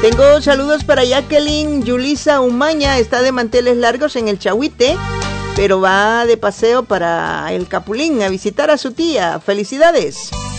Tengo saludos para Jacqueline Yulisa Umaña, está de manteles largos en el Chahuite, pero va de paseo para el Capulín a visitar a su tía. ¡Felicidades!